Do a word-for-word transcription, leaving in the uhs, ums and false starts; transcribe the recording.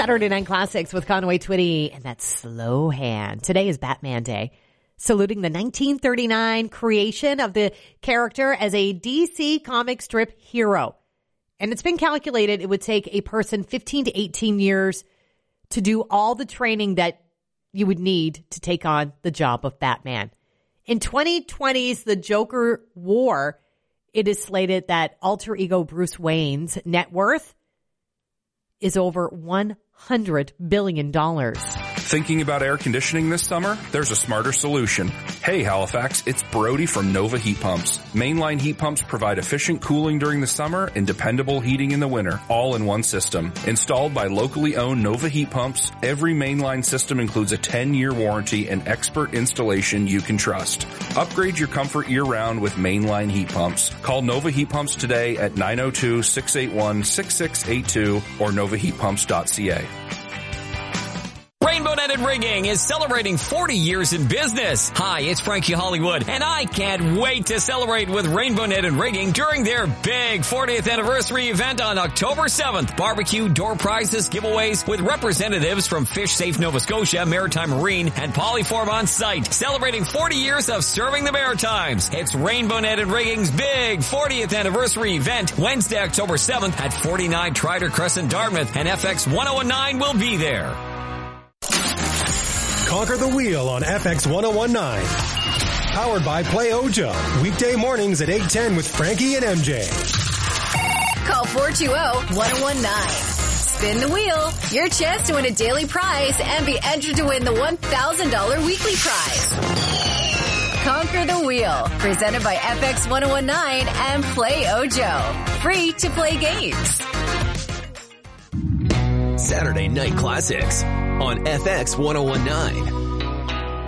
Saturday Night Classics with Conway Twitty and that slow hand. Today is Batman Day, saluting the nineteen thirty-nine creation of the character as a D C comic strip hero. And it's been calculated it would take a person fifteen to eighteen years to do all the training that you would need to take on the job of Batman. In twenty twenty's The Joker War, it is slated that alter ego Bruce Wayne's net worth is over one hundred billion dollars. Thinking about air conditioning this summer? There's a smarter solution. Hey Halifax, it's Brody from Nova Heat Pumps. Mainline heat pumps provide efficient cooling during the summer and dependable heating in the winter, all in one system. Installed by locally owned Nova Heat Pumps, every mainline system includes a ten-year warranty and expert installation you can trust. Upgrade your comfort year-round with mainline heat pumps. Call Nova Heat Pumps today at nine oh two, six eight one, six six eight two or nova heat pumps dot c a. Rainbow Netted Rigging is celebrating forty years in business. Hi, it's Frankie Hollywood, and I can't wait to celebrate with Rainbow Netted Rigging during their big fortieth anniversary event on October seventh. Barbecue, door prizes, giveaways with representatives from Fish Safe Nova Scotia, Maritime Marine, and Polyform on site, celebrating forty years of serving the Maritimes. It's Rainbow Netted Rigging's big fortieth anniversary event, Wednesday, October seventh at forty-nine Trider Crescent, Dartmouth, and F X one oh nine will be there. Conquer the Wheel on F X one oh one point nine. Powered by Play Ojo. Weekday mornings at eight ten with Frankie and M J. Call four two zero, one oh one nine. Spin the wheel. Your chance to win a daily prize and be entered to win the one thousand dollars weekly prize. Conquer the Wheel. Presented by F X one oh one nine and Play Ojo. Free to play games. Saturday Night Classics on F X one oh one nine.